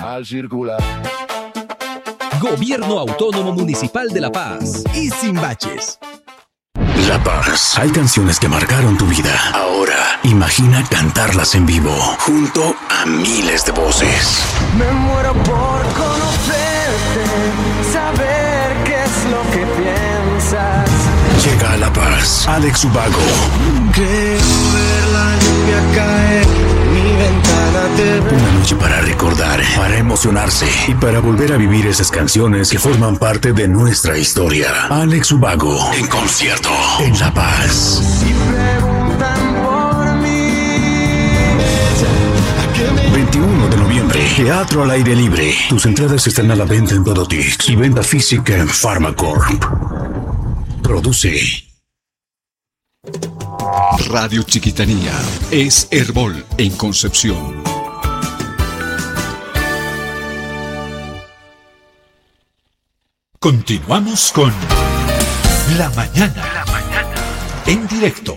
al circular. Gobierno Autónomo Municipal de La Paz. Y sin baches. La Paz. Hay canciones que marcaron tu vida. Ahora, imagina cantarlas en vivo, junto a miles de voces. Me muero por conocerte, saber qué es lo que piensas. Llega a La Paz, Alex Ubago. Creo ver la lluvia caer, mi ventana te ve. Una noche para recordar, para emocionarse y para volver a vivir esas canciones que forman parte de nuestra historia. Alex Ubago, en concierto, en La Paz. Si preguntan por mí, 21 de noviembre, Teatro al Aire Libre. Tus entradas están a la venta en Todotix y venta física en Pharmacorp. Produce Radio Chiquitanía es Herbol en Concepción. Continuamos con La Mañana en directo.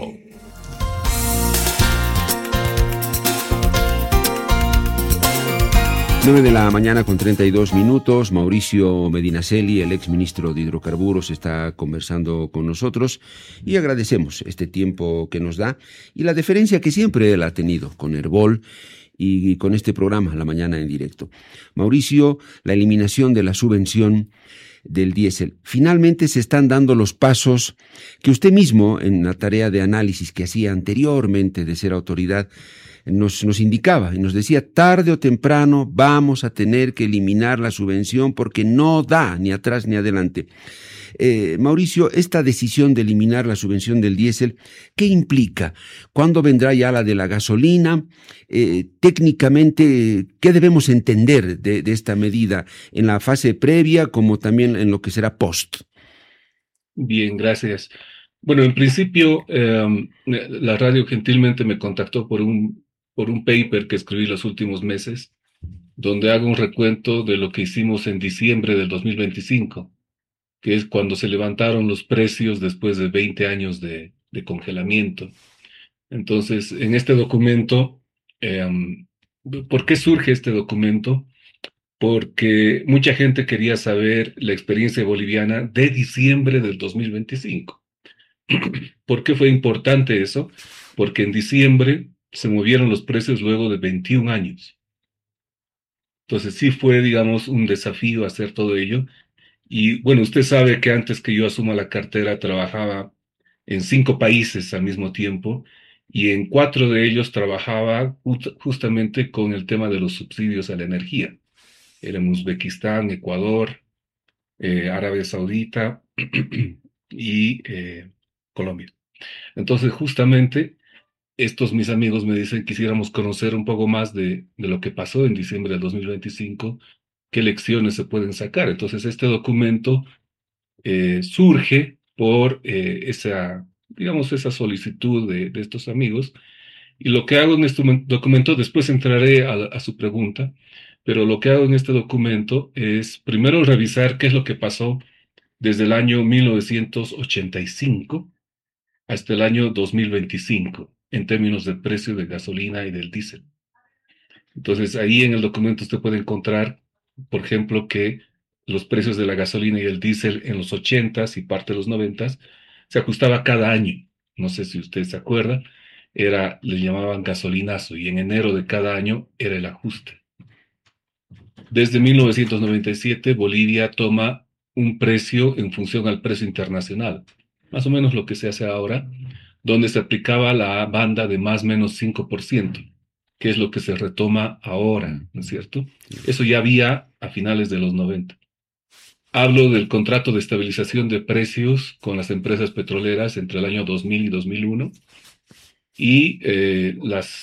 9 de la mañana con 32 minutos. Mauricio Medinaceli, el exministro de Hidrocarburos, está conversando con nosotros y agradecemos este tiempo que nos da y la deferencia que siempre él ha tenido con Herbol y con este programa, La Mañana en Directo. Mauricio, la eliminación de la subvención del diésel. Finalmente se están dando los pasos que usted mismo, en la tarea de análisis que hacía anteriormente de ser autoridad, nos indicaba y nos decía, tarde o temprano vamos a tener que eliminar la subvención porque no da ni atrás ni adelante. Mauricio, esta decisión de eliminar la subvención del diésel, ¿qué implica? ¿Cuándo vendrá ya la de la gasolina? Técnicamente, ¿qué debemos entender de esta medida en la fase previa como también en lo que será post? Bien, gracias. Bueno, en principio, la radio gentilmente me contactó por un paper que escribí los últimos meses, donde hago un recuento de lo que hicimos en diciembre del 2025, que es cuando se levantaron los precios después de 20 años de congelamiento. Entonces, en este documento, ¿por qué surge este documento? Porque mucha gente quería saber la experiencia boliviana de diciembre del 2025. ¿Por qué fue importante eso? Porque en diciembre se movieron los precios luego de 21 años. Entonces sí fue, digamos, un desafío hacer todo ello. Y bueno, usted sabe que antes que yo asuma la cartera trabajaba en 5 países al mismo tiempo y en 4 de ellos trabajaba justamente con el tema de los subsidios a la energía. Era en Uzbekistán, Ecuador, Arabia Saudita y Colombia. Entonces, justamente, estos mis amigos me dicen que quisiéramos conocer un poco más de lo que pasó en diciembre del 2025, qué lecciones se pueden sacar. Entonces, este documento surge por esa solicitud de estos amigos. Y lo que hago en este documento, después entraré a su pregunta, pero lo que hago en este documento es primero revisar qué es lo que pasó desde el año 1985 hasta el año 2025, en términos del precio de gasolina y del diésel. Entonces, ahí en el documento usted puede encontrar, por ejemplo, que los precios de la gasolina y el diésel en los 80s y parte de los 90s se ajustaba cada año. No sé si usted se acuerda, le llamaban gasolinazo, y en enero de cada año era el ajuste. Desde 1997, Bolivia toma un precio en función al precio internacional, más o menos lo que se hace ahora, donde se aplicaba la banda de más o menos 5%, que es lo que se retoma ahora, ¿no es cierto? Eso ya había a finales de los 90. Hablo del contrato de estabilización de precios con las empresas petroleras entre el año 2000 y 2001, y el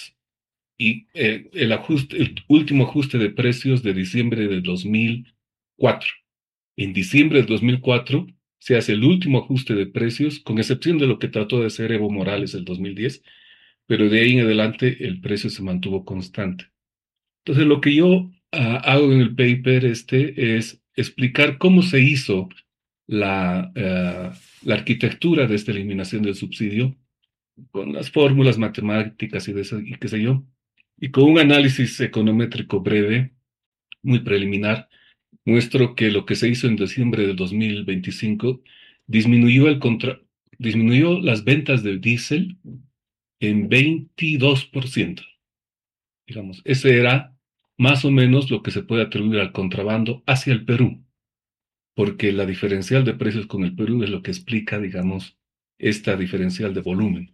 último ajuste de precios de diciembre de 2004. En diciembre de 2004 se hace el último ajuste de precios, con excepción de lo que trató de hacer Evo Morales el 2010, pero de ahí en adelante el precio se mantuvo constante. Entonces, lo que yo hago en el paper es explicar cómo se hizo la arquitectura de esta eliminación del subsidio, con las fórmulas matemáticas y qué sé yo, y con un análisis econométrico breve muy preliminar, muestro que lo que se hizo en diciembre del 2025 disminuyó, disminuyó las ventas de diésel en 22%. Digamos, ese era más o menos lo que se puede atribuir al contrabando hacia el Perú, porque la diferencial de precios con el Perú es lo que explica, digamos, esta diferencial de volumen.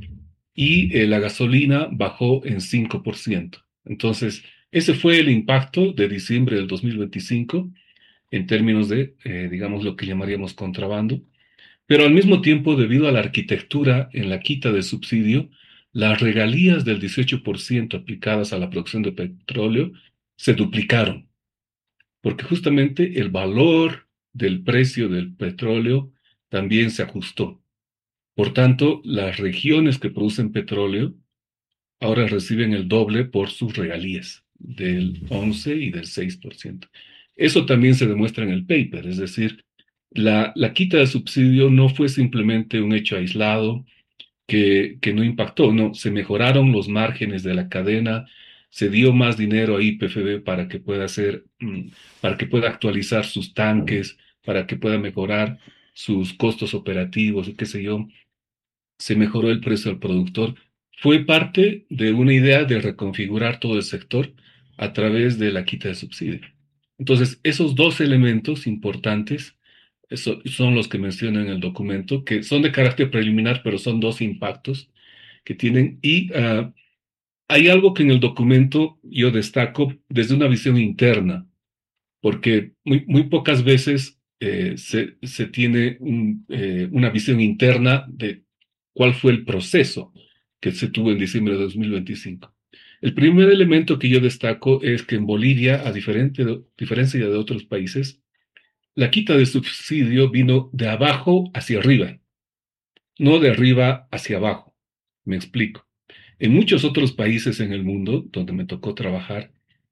Y la gasolina bajó en 5%. Entonces, ese fue el impacto de diciembre del 2025 en términos de, digamos, lo que llamaríamos contrabando. Pero al mismo tiempo, debido a la arquitectura en la quita de subsidio, las regalías del 18% aplicadas a la producción de petróleo se duplicaron, porque justamente el valor del precio del petróleo también se ajustó. Por tanto, las regiones que producen petróleo ahora reciben el doble por sus regalías, del 11 y del 6%. Eso también se demuestra en el paper, es decir, la quita de subsidio no fue simplemente un hecho aislado que no impactó, no, se mejoraron los márgenes de la cadena, se dio más dinero a YPFB para que pueda hacer, para que pueda actualizar sus tanques, para que pueda mejorar sus costos operativos y qué sé yo, se mejoró el precio al productor. Fue parte de una idea de reconfigurar todo el sector a través de la quita de subsidio. Entonces, esos dos elementos importantes son los que menciono en el documento, que son de carácter preliminar, pero son dos impactos que tienen. Y hay algo que en el documento yo destaco desde una visión interna, porque muy pocas veces se tiene una visión interna de cuál fue el proceso que se tuvo en diciembre de 2025. El primer elemento que yo destaco es que en Bolivia, a diferencia de otros países, la quita de subsidio vino de abajo hacia arriba, no de arriba hacia abajo. Me explico. En muchos otros países en el mundo donde me tocó trabajar,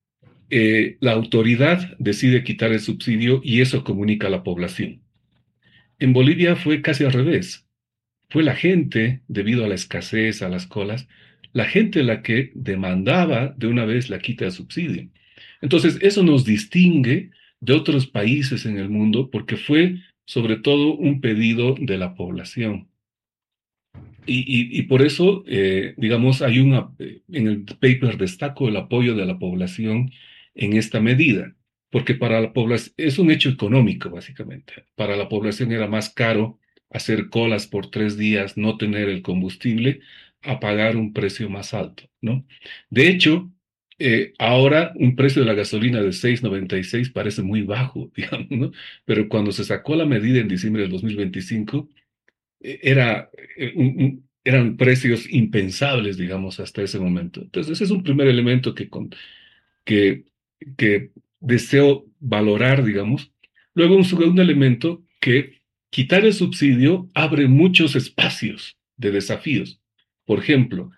la autoridad decide quitar el subsidio y eso comunica a la población. En Bolivia fue casi al revés. Fue la gente, debido a la escasez, a las colas, la gente la que demandaba de una vez la quita de subsidio. Entonces, eso nos distingue de otros países en el mundo porque fue sobre todo un pedido de la población. Y por eso, digamos, en el paper destaco el apoyo de la población en esta medida, porque para la población es un hecho económico, básicamente. Para la población era más caro hacer colas por 3 días, no tener el combustible, a pagar un precio más alto, ¿no? De hecho, ahora un precio de la gasolina de 6.96 parece muy bajo, digamos, ¿no? Pero cuando se sacó la medida en diciembre del 2025, eran precios impensables, digamos, hasta ese momento. Entonces, ese es un primer elemento que, que deseo valorar, digamos. Luego, un segundo elemento, que quitar el subsidio abre muchos espacios de desafíos. Por ejemplo,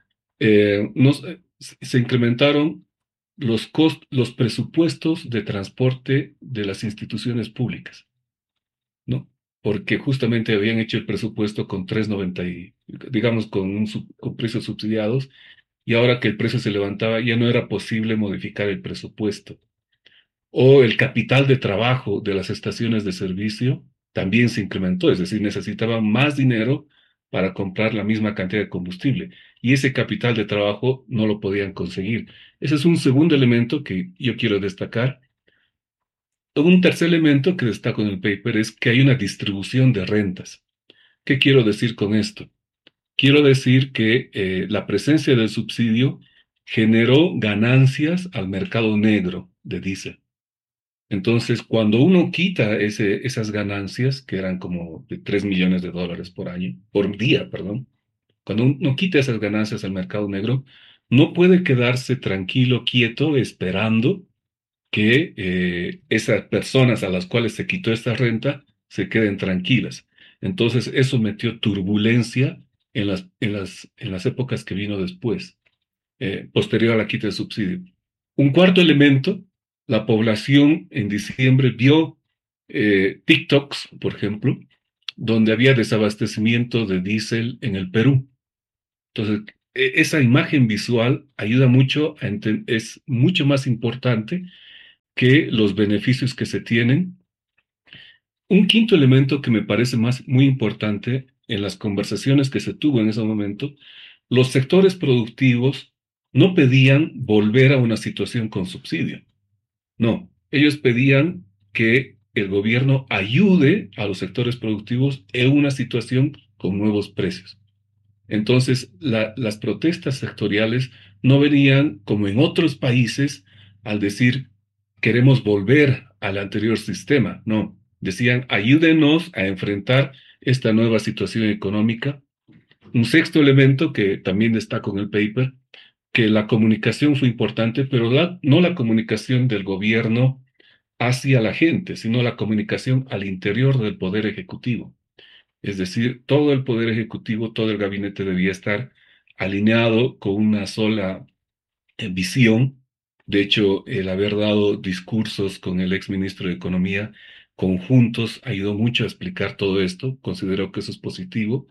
se incrementaron los presupuestos de transporte de las instituciones públicas, ¿no? Porque justamente habían hecho el presupuesto con 3.90 digamos, con precios subsidiados, y ahora que el precio se levantaba ya no era posible modificar el presupuesto. O el capital de trabajo de las estaciones de servicio también se incrementó, es decir, necesitaban más dinero para comprar la misma cantidad de combustible, y ese capital de trabajo no lo podían conseguir. Ese es un segundo elemento que yo quiero destacar. Un tercer elemento que destaco en el paper es que hay una distribución de rentas. ¿Qué quiero decir con esto? Quiero decir que la presencia del subsidio generó ganancias al mercado negro de diésel. Entonces, cuando uno quita esas ganancias, que eran como de $3 millones por día, perdón, cuando uno quita esas ganancias al mercado negro, no puede quedarse tranquilo, quieto, esperando que esas personas a las cuales se quitó esta renta se queden tranquilas. Entonces, eso metió turbulencia en las épocas que vino después, posterior a la quita del subsidio. Un cuarto elemento, la población en diciembre vio TikToks, por ejemplo, donde había desabastecimiento de diésel en el Perú. Entonces, esa imagen visual ayuda mucho, es mucho más importante que los beneficios que se tienen. Un quinto elemento que me parece muy importante en las conversaciones que se tuvo en ese momento, los sectores productivos no pedían volver a una situación con subsidio. No, ellos pedían que el gobierno ayude a los sectores productivos en una situación con nuevos precios. Entonces, las protestas sectoriales no venían como en otros países al decir queremos volver al anterior sistema. No, decían ayúdenos a enfrentar esta nueva situación económica. Un sexto elemento que también destaco en el paper, que la comunicación fue importante, pero no la comunicación del gobierno hacia la gente, sino la comunicación al interior del Poder Ejecutivo. Es decir, todo el Poder Ejecutivo, todo el gabinete debía estar alineado con una sola visión. De hecho, el haber dado discursos con el exministro de Economía conjuntos ayudó mucho a explicar todo esto. Considero que eso es positivo.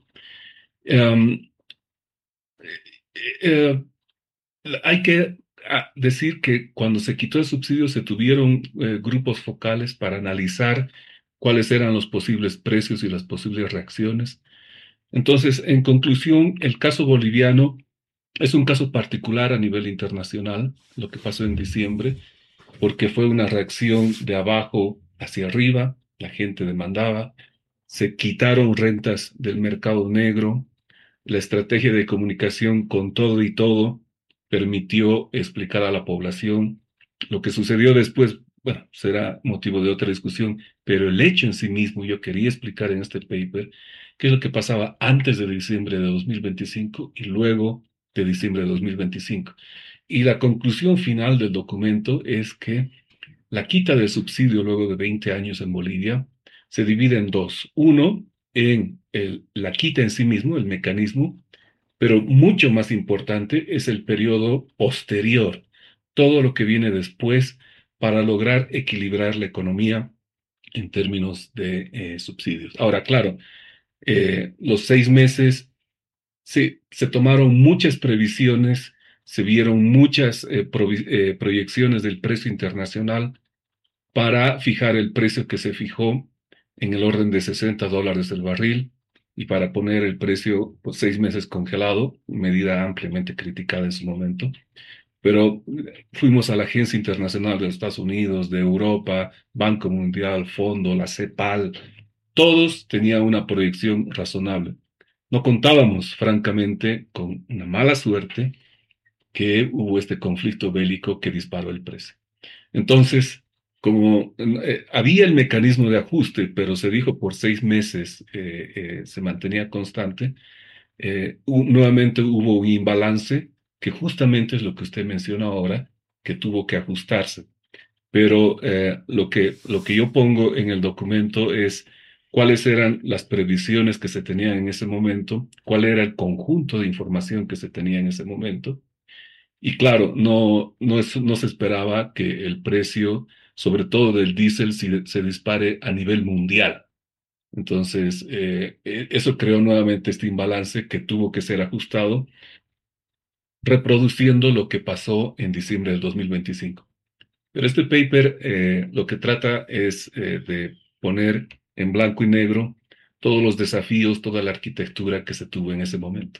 Hay que decir que cuando se quitó el subsidio se tuvieron grupos focales para analizar cuáles eran los posibles precios y las posibles reacciones. Entonces, en conclusión, el caso boliviano es un caso particular a nivel internacional, lo que pasó en diciembre, porque fue una reacción de abajo hacia arriba, la gente demandaba, se quitaron rentas del mercado negro, la estrategia de comunicación con todo y todo permitió explicar a la población lo que sucedió después. Bueno, será motivo de otra discusión, pero el hecho en sí mismo yo quería explicar en este paper qué es lo que pasaba antes de diciembre de 2025 y luego de diciembre de 2025. Y la conclusión final del documento es que la quita del subsidio luego de 20 años en Bolivia se divide en dos. Uno, en la quita en sí mismo, el mecanismo, pero mucho más importante es el periodo posterior, todo lo que viene después para lograr equilibrar la economía en términos de subsidios. Ahora, claro, los 6 meses se tomaron muchas previsiones, se vieron muchas proyecciones del precio internacional para fijar el precio que se fijó en el orden de $60 el barril y para poner el precio por 6 meses congelado, medida ampliamente criticada en su momento. Pero fuimos a la Agencia Internacional de los Estados Unidos, de Europa, Banco Mundial, Fondo, la CEPAL, todos tenían una proyección razonable. No contábamos, francamente, con una mala suerte que hubo este conflicto bélico que disparó el precio. Entonces, como había el mecanismo de ajuste, pero se dijo por 6 meses se mantenía constante, nuevamente hubo un imbalance que justamente es lo que usted menciona ahora, que tuvo que ajustarse. Pero lo que yo pongo en el documento es cuáles eran las previsiones que se tenían en ese momento, cuál era el conjunto de información que se tenía en ese momento. Y claro, no se esperaba que el precio, sobre todo del diésel, se dispare a nivel mundial. Entonces, eso creó nuevamente este imbalance que tuvo que ser ajustado, reproduciendo lo que pasó en diciembre del 2025. Pero este paper lo que trata es de poner en blanco y negro todos los desafíos, toda la arquitectura que se tuvo en ese momento.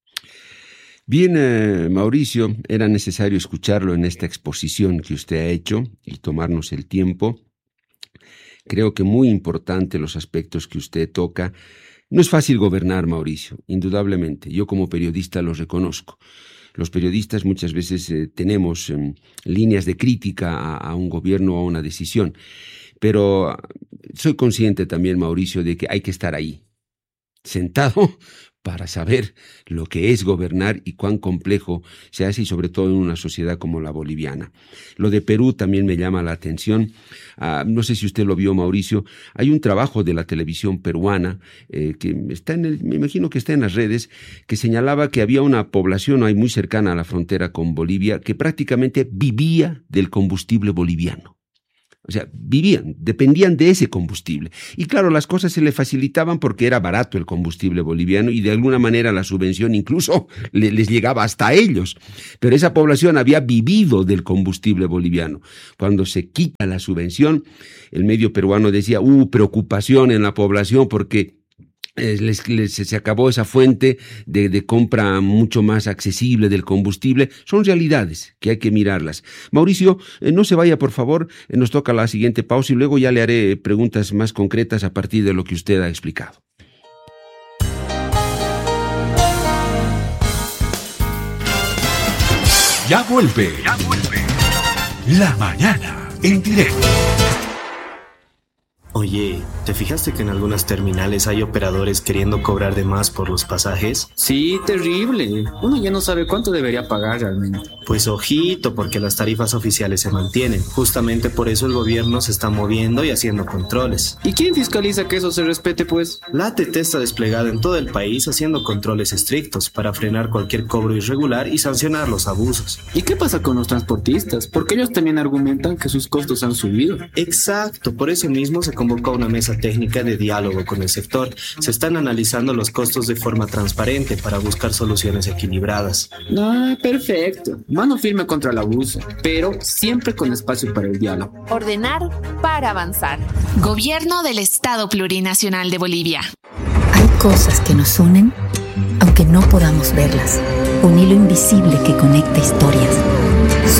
Bien, Mauricio, era necesario escucharlo en esta exposición que usted ha hecho y tomarnos el tiempo. Creo que muy importante los aspectos que usted toca. No es fácil gobernar, Mauricio, indudablemente. Yo como periodista lo reconozco. Los periodistas muchas veces tenemos líneas de crítica a un gobierno o a una decisión, pero soy consciente también, Mauricio, de que hay que estar ahí, sentado para saber lo que es gobernar y cuán complejo se hace, y sobre todo en una sociedad como la boliviana. Lo de Perú también me llama la atención. No sé si usted lo vio, Mauricio. Hay un trabajo de la televisión peruana que está me imagino que está en las redes, que señalaba que había una población ahí muy cercana a la frontera con Bolivia que prácticamente vivía del combustible boliviano. O sea, dependían de ese combustible. Y claro, las cosas se le facilitaban porque era barato el combustible boliviano y de alguna manera la subvención incluso les llegaba hasta ellos. Pero esa población había vivido del combustible boliviano. Cuando se quita la subvención, el medio peruano decía, preocupación en la población porque se acabó esa fuente de compra mucho más accesible del combustible. Son realidades que hay que mirarlas. Mauricio, no se vaya, por favor. Nos toca la siguiente pausa y luego ya le haré preguntas más concretas a partir de lo que usted ha explicado. Ya vuelve. La mañana en directo. Oye, ¿te fijaste que en algunas terminales hay operadores queriendo cobrar de más por los pasajes? Sí, terrible. Uno ya no sabe cuánto debería pagar realmente. Pues ojito, porque las tarifas oficiales se mantienen. Justamente por eso el gobierno se está moviendo y haciendo controles. ¿Y quién fiscaliza que eso se respete, pues? La ATT está desplegada en todo el país haciendo controles estrictos para frenar cualquier cobro irregular y sancionar los abusos. ¿Y qué pasa con los transportistas? Porque ellos también argumentan que sus costos han subido. Exacto, por eso mismo se convocó una mesa técnica de diálogo con el sector. Se están analizando los costos de forma transparente para buscar soluciones equilibradas. Perfecto. Mano firme contra el abuso, pero siempre con espacio para el diálogo. Ordenar para avanzar. Gobierno del Estado Plurinacional de Bolivia. Hay cosas que nos unen, aunque no podamos verlas. Un hilo invisible que conecta historias.